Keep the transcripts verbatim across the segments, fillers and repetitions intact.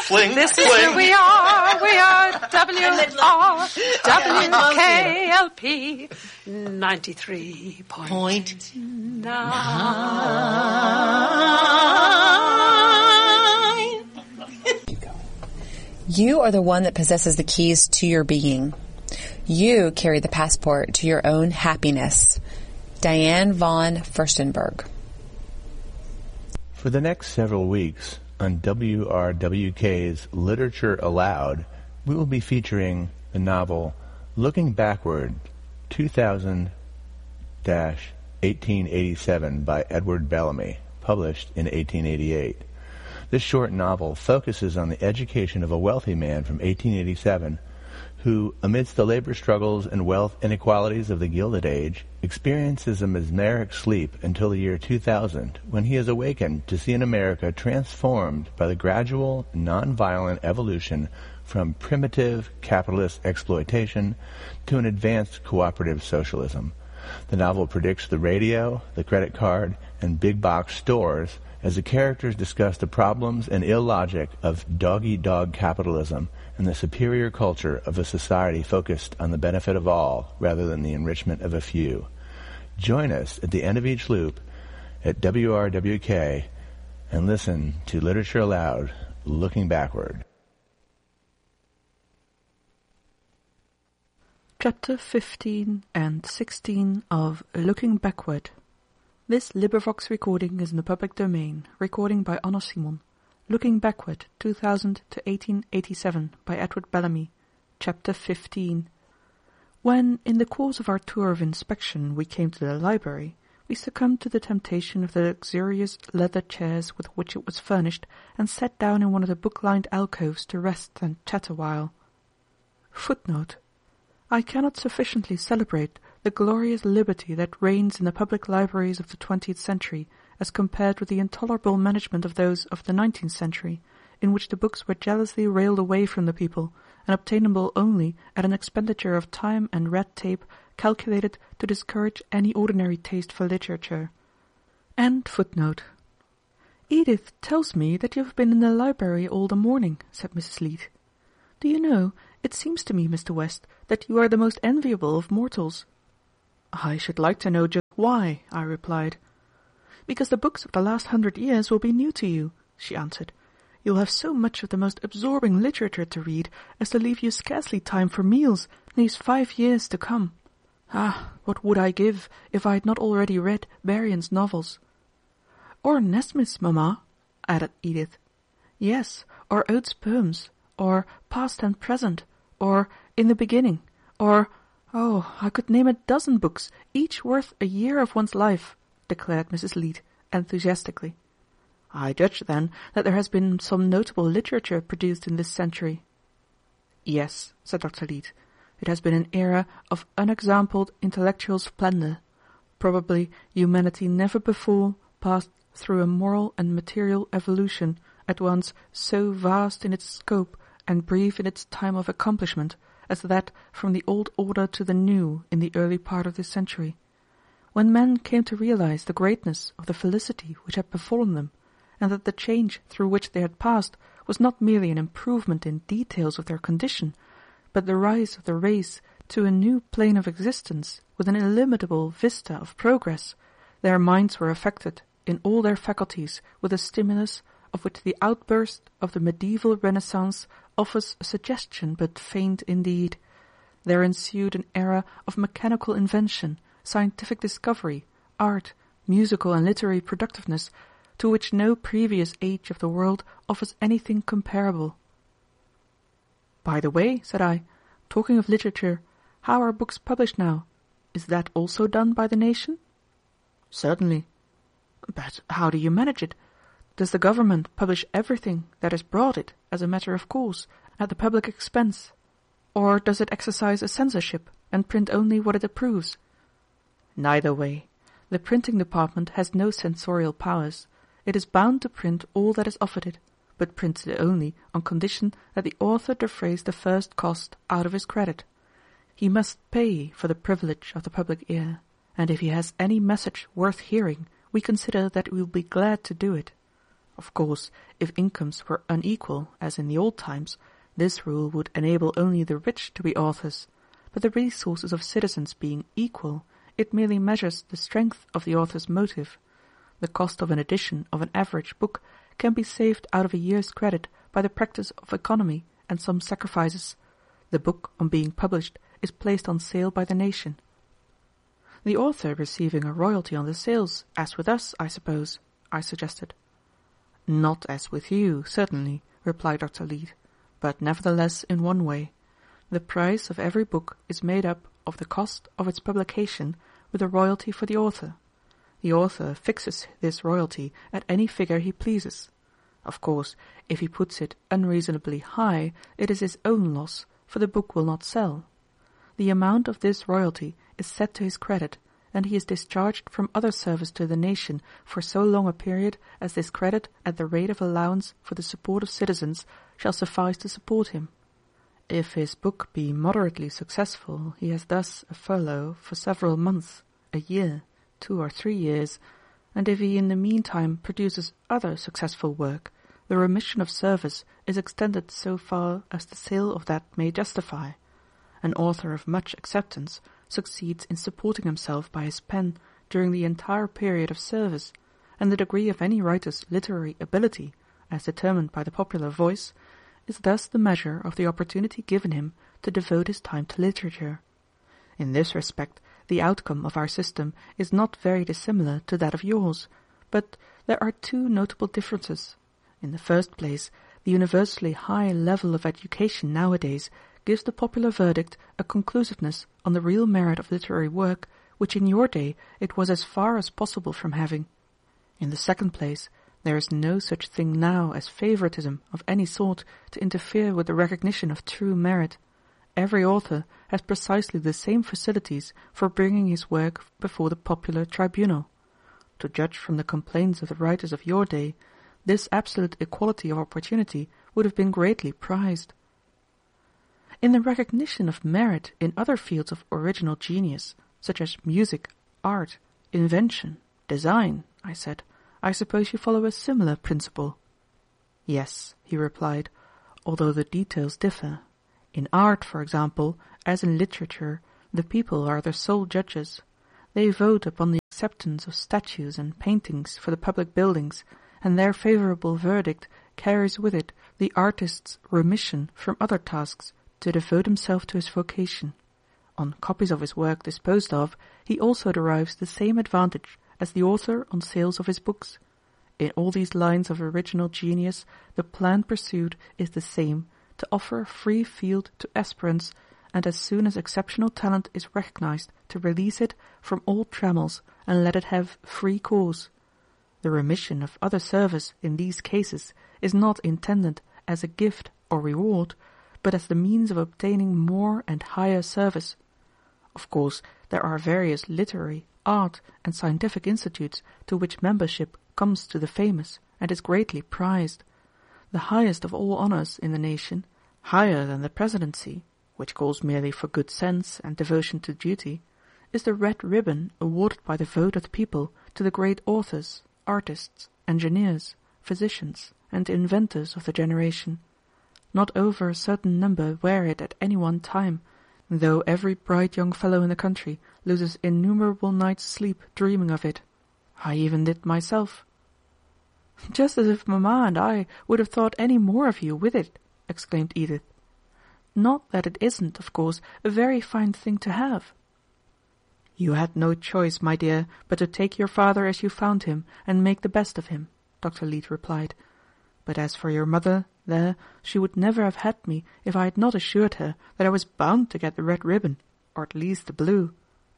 Fling, This fling. is who we are. We are W R W K L P ninety-three point nine. You are the one that possesses the keys to your being. You carry the passport to your own happiness. Diane von Furstenberg. For the next several weeks on W R W K's Literature Aloud, we will be featuring the novel Looking Backward, two thousand to eighteen eighty-seven by Edward Bellamy, published in eighteen eighty-eight. This short novel focuses on the education of a wealthy man from eighteen eighty-seven who, amidst the labor struggles and wealth inequalities of the Gilded Age, experiences a mesmeric sleep until the year two thousand, when he is awakened to see an America transformed by the gradual, non-violent evolution from primitive capitalist exploitation to an advanced cooperative socialism. The novel predicts the radio, the credit card, and big box stores as the characters discuss the problems and illogic of dog-eat-dog capitalism and the superior culture of a society focused on the benefit of all rather than the enrichment of a few. Join us at the end of each loop at W R W K and listen to Literature Aloud, Looking Backward. Chapter fifteen and sixteen of Looking Backward. This LibriVox recording is in the public domain. Recording by Anna Simon. Looking Backward, two thousand to eighteen eighty-seven, by Edward Bellamy. Chapter fifteen. When, in the course of our tour of inspection, we came to the library, we succumbed to the temptation of the luxurious leather chairs with which it was furnished, and sat down in one of the book-lined alcoves to rest and chat a while. Footnote. I cannot sufficiently celebrate the glorious liberty that reigns in the public libraries of the twentieth century, as compared with the intolerable management of those of the nineteenth century, in which the books were jealously railed away from the people, and obtainable only at an expenditure of time and red tape calculated to discourage any ordinary taste for literature. End footnote. Edith tells me that you have been in the library all the morning, said Missus Leete. Do you know, it seems to me, Mister West, that you are the most enviable of mortals. I should like to know just why, I replied. Because the books of the last hundred years will be new to you, she answered. You will have so much of the most absorbing literature to read as to leave you scarcely time for meals in these five years to come. Ah, what would I give if I had not already read Berrien's novels? Or Nesmith's, mamma, added Edith. Yes, or Oates' poems, or Past and Present, or In the Beginning, or, oh, I could name a dozen books, each worth a year of one's life, declared Missus Leete enthusiastically. I judge, then, that there has been some notable literature produced in this century. Yes, said Doctor Leete, it has been an era of unexampled intellectual splendor. Probably humanity never before passed through a moral and material evolution at once so vast in its scope and brief in its time of accomplishment as that from the old order to the new in the early part of this century. When men came to realize the greatness of the felicity which had befallen them, and that the change through which they had passed was not merely an improvement in details of their condition, but the rise of the race to a new plane of existence with an illimitable vista of progress, their minds were affected in all their faculties with a stimulus of which the outburst of the medieval Renaissance offers a suggestion but faint indeed. There ensued an era of mechanical invention, scientific discovery, art, musical and literary productiveness, to which no previous age of the world offers anything comparable. By the way, said I, talking of literature, how are books published now? Is that also done by the nation? Certainly. But how do you manage it? Does the government publish everything that is brought it as a matter of course, at the public expense? Or does it exercise a censorship and print only what it approves? Neither way. The printing department has no censorial powers. It is bound to print all that is offered it, but prints it only on condition that the author defrays the first cost out of his credit. He must pay for the privilege of the public ear, and if he has any message worth hearing, we consider that we will be glad to do it. Of course, if incomes were unequal, as in the old times, this rule would enable only the rich to be authors, but the resources of citizens being equal, it merely measures the strength of the author's motive. The cost of an edition of an average book can be saved out of a year's credit by the practice of economy and some sacrifices. The book, on being published, is placed on sale by the nation. The author receiving a royalty on the sales, as with us, I suppose, I suggested. Not as with you, certainly, replied Doctor Leete, but nevertheless in one way. The price of every book is made up of the cost of its publication with a royalty for the author. The author fixes this royalty at any figure he pleases. Of course, if he puts it unreasonably high, it is his own loss, for the book will not sell. The amount of this royalty is set to his credit, and he is discharged from other service to the nation for so long a period as this credit at the rate of allowance for the support of citizens shall suffice to support him. If his book be moderately successful, he has thus a furlough for several months, a year, two or three years, and if he in the meantime produces other successful work, the remission of service is extended so far as the sale of that may justify. An author of much acceptance succeeds in supporting himself by his pen during the entire period of service, and the degree of any writer's literary ability, as determined by the popular voice, is thus the measure of the opportunity given him to devote his time to literature. In this respect, the outcome of our system is not very dissimilar to that of yours, but there are two notable differences. In the first place, the universally high level of education nowadays gives the popular verdict a conclusiveness on the real merit of literary work which in your day it was as far as possible from having. In the second place, there is no such thing now as favoritism of any sort to interfere with the recognition of true merit. Every author has precisely the same facilities for bringing his work before the popular tribunal. To judge from the complaints of the writers of your day, this absolute equality of opportunity would have been greatly prized. In the recognition of merit in other fields of original genius, such as music, art, invention, design, I said, I suppose you follow a similar principle. Yes, he replied, although the details differ. In art, for example, as in literature, the people are the sole judges. They vote upon the acceptance of statues and paintings for the public buildings, and their favorable verdict carries with it the artist's remission from other tasks to devote himself to his vocation. On copies of his work disposed of, he also derives the same advantage as the author on sales of his books. In all these lines of original genius, the plan pursued is the same, to offer a free field to aspirants, and as soon as exceptional talent is recognized, to release it from all trammels and let it have free course. The remission of other service in these cases is not intended as a gift or reward, but as the means of obtaining more and higher service. Of course, there are various literary, art, and scientific institutes to which membership comes to the famous and is greatly prized. The highest of all honors in the nation, higher than the presidency, which calls merely for good sense and devotion to duty, is the red ribbon awarded by the vote of the people to the great authors, artists, engineers, physicians, and inventors of the generation. Not over a certain number wear it at any one time, though every bright young fellow in the country loses innumerable nights' sleep dreaming of it. I even did myself. Just as if Mamma and I would have thought any more of you with it, exclaimed Edith. Not that it isn't, of course, a very fine thing to have. You had no choice, my dear, but to take your father as you found him and make the best of him, Doctor Leete replied. But as for your mother, there, she would never have had me if I had not assured her that I was bound to get the red ribbon, or at least the blue.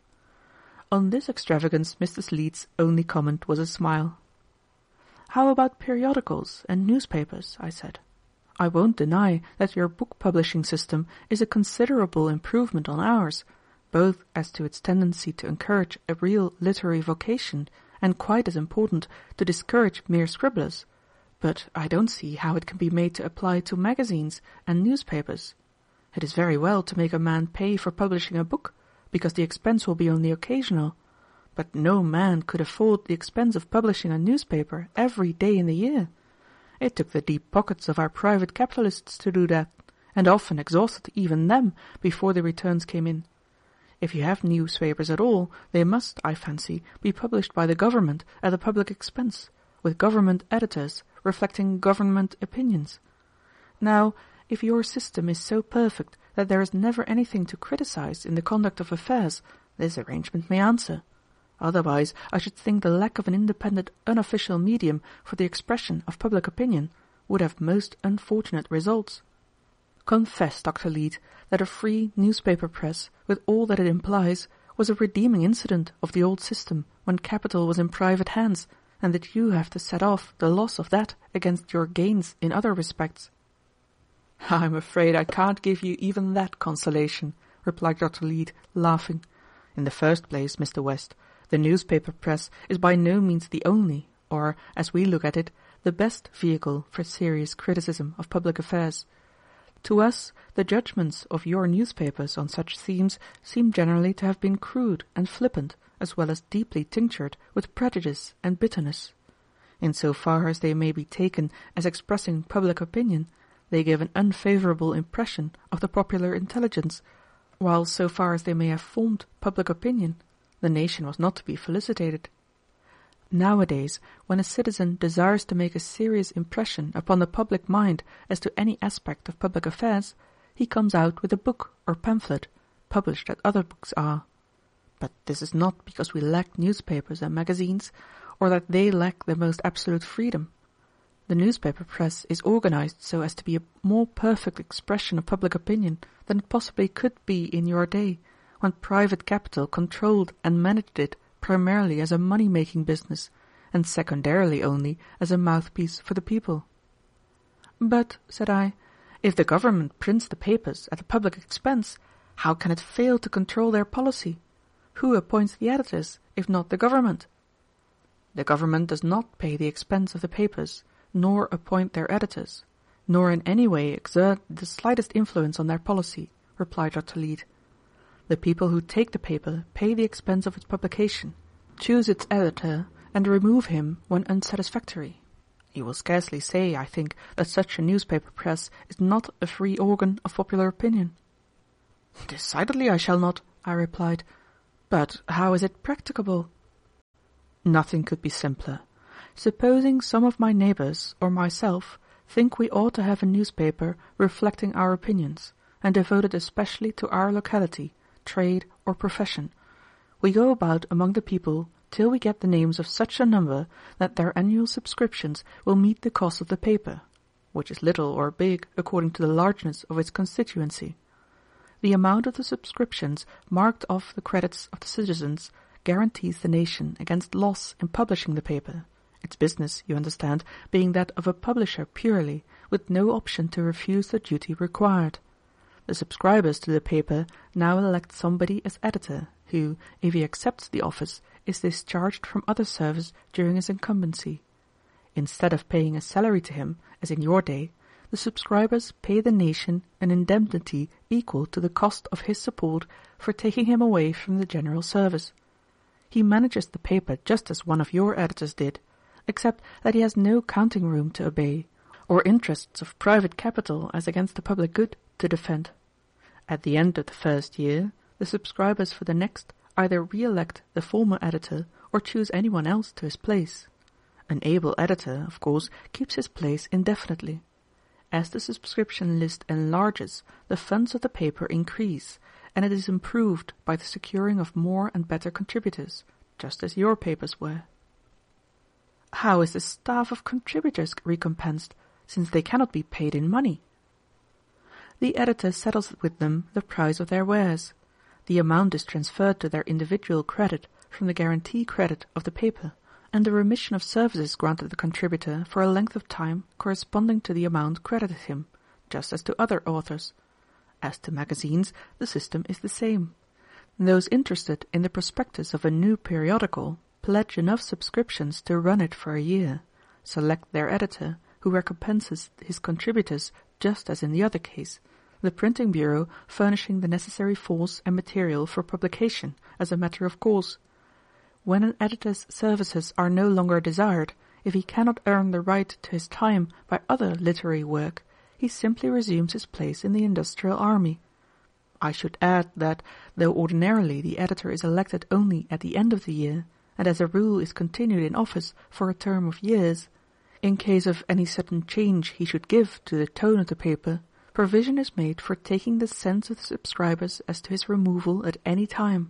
On this extravagance Missus Leete's only comment was a smile. How about periodicals and newspapers? I said. I won't deny that your book-publishing system is a considerable improvement on ours, both as to its tendency to encourage a real literary vocation and, quite as important, to discourage mere scribblers. But I don't see how it can be made to apply to magazines and newspapers. It is very well to make a man pay for publishing a book, because the expense will be only occasional, but no man could afford the expense of publishing a newspaper every day in the year, It took the deep pockets of our private capitalists to do that, and often exhausted even them before the returns came in. If you have newspapers at all, they must, I fancy, be published by the government at the public expense, with government editors reflecting government opinions. Now, if your system is so perfect that there is never anything to criticize in the conduct of affairs, this arrangement may answer. Otherwise, I should think the lack of an independent, unofficial medium for the expression of public opinion would have most unfortunate results. Confess, Doctor Leete, that a free newspaper press, with all that it implies, was a redeeming incident of the old system when capital was in private hands, and that you have to set off the loss of that against your gains in other respects. I'm afraid I can't give you even that consolation, replied Doctor Leete, laughing. In the first place, Mister West, the newspaper press is by no means the only, or, as we look at it, the best vehicle for serious criticism of public affairs. To us, the judgments of your newspapers on such themes seem generally to have been crude and flippant, as well as deeply tinctured with prejudice and bitterness. In so far as they may be taken as expressing public opinion, they give an unfavourable impression of the popular intelligence, while so far as they may have formed public opinion, the nation was not to be felicitated. Nowadays, when a citizen desires to make a serious impression upon the public mind as to any aspect of public affairs, he comes out with a book or pamphlet, published as other books are. But this is not because we lack newspapers and magazines, or that they lack the most absolute freedom. The newspaper press is organized so as to be a more perfect expression of public opinion than it possibly could be in your day, when private capital controlled and managed it primarily as a money-making business, and secondarily only as a mouthpiece for the people. But, said I, if the government prints the papers at the public expense, how can it fail to control their policy? Who appoints the editors, if not the government? The government does not pay the expense of the papers, nor appoint their editors, nor in any way exert the slightest influence on their policy, replied Doctor Leete. The people who take the paper pay the expense of its publication, choose its editor, and remove him when unsatisfactory. You will scarcely say, I think, that such a newspaper press is not a free organ of popular opinion. Decidedly I shall not, I replied. But how is it practicable? Nothing could be simpler. Supposing some of my neighbours or myself think we ought to have a newspaper reflecting our opinions, and devoted especially to our locality, trade, or profession, we go about among the people till we get the names of such a number that their annual subscriptions will meet the cost of the paper, which is little or big according to the largeness of its constituency. The amount of the subscriptions marked off the credits of the citizens guarantees the nation against loss in publishing the paper, its business, you understand, being that of a publisher purely, with no option to refuse the duty required. The subscribers to the paper now elect somebody as editor, who, if he accepts the office, is discharged from other service during his incumbency. Instead of paying a salary to him, as in your day, the subscribers pay the nation an indemnity equal to the cost of his support for taking him away from the general service. He manages the paper just as one of your editors did, except that he has no counting room to obey, or interests of private capital as against the public good to defend. At the end of the first year, the subscribers for the next either re-elect the former editor or choose anyone else to his place. An able editor, of course, keeps his place indefinitely. As the subscription list enlarges, the funds of the paper increase, and it is improved by the securing of more and better contributors, just as your papers were. How is the staff of contributors recompensed, since they cannot be paid in money? The editor settles with them the price of their wares. The amount is transferred to their individual credit from the guarantee credit of the paper, and the remission of services granted the contributor for a length of time corresponding to the amount credited him, just as to other authors. As to magazines, the system is the same. Those interested in the prospectus of a new periodical pledge enough subscriptions to run it for a year, select their editor, who recompenses his contributors just as in the other case, the printing bureau furnishing the necessary force and material for publication as a matter of course. When an editor's services are no longer desired, if he cannot earn the right to his time by other literary work, he simply resumes his place in the industrial army. I should add that, though ordinarily the editor is elected only at the end of the year, and as a rule is continued in office for a term of years, in case of any sudden change he should give to the tone of the paper, provision is made for taking the sense of the subscribers as to his removal at any time.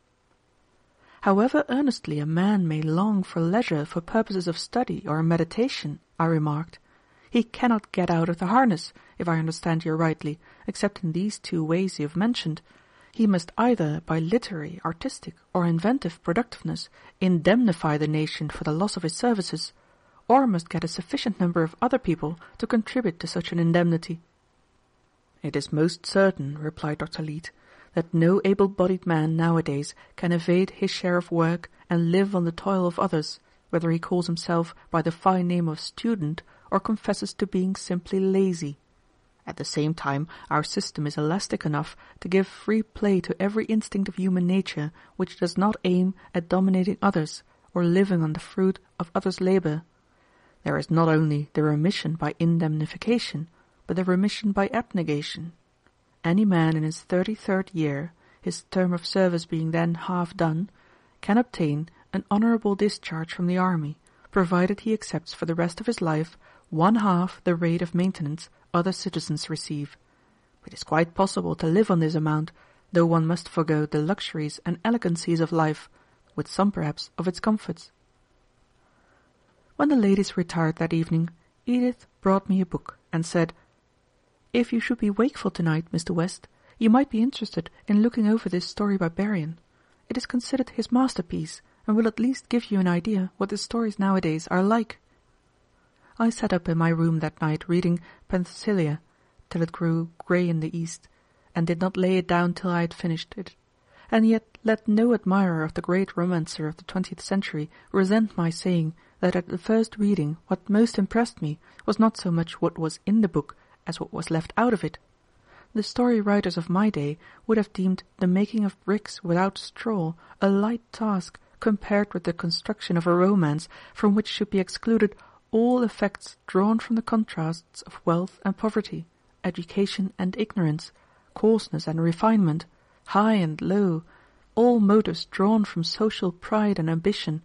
However earnestly a man may long for leisure for purposes of study or meditation, I remarked, he cannot get out of the harness, if I understand you rightly, except in these two ways you have mentioned. He must either, by literary, artistic, or inventive productiveness, indemnify the nation for the loss of his services, or must get a sufficient number of other people to contribute to such an indemnity. It is most certain, replied Doctor Leete, that no able-bodied man nowadays can evade his share of work and live on the toil of others, whether he calls himself by the fine name of student or confesses to being simply lazy. At the same time, our system is elastic enough to give free play to every instinct of human nature which does not aim at dominating others or living on the fruit of others' labour. There is not only the remission by indemnification, but the remission by abnegation. Any man in his thirty-third year, his term of service being then half done, can obtain an honourable discharge from the army, provided he accepts for the rest of his life one half the rate of maintenance other citizens receive. It is quite possible to live on this amount, though one must forego the luxuries and elegancies of life, with some perhaps of its comforts. When the ladies retired that evening, Edith brought me a book and said, "If you should be wakeful tonight, Mister West, you might be interested in looking over this story by Berrien. It is considered his masterpiece, and will at least give you an idea what the stories nowadays are like." I sat up in my room that night reading Penthesilea till it grew grey in the east, and did not lay it down till I had finished it, and yet let no admirer of the great romancer of the twentieth century resent my saying that at the first reading what most impressed me was not so much what was in the book as what was left out of it. The story writers of my day would have deemed the making of bricks without straw a light task compared with the construction of a romance from which should be excluded all effects drawn from the contrasts of wealth and poverty, education and ignorance, coarseness and refinement, high and low, all motives drawn from social pride and ambition,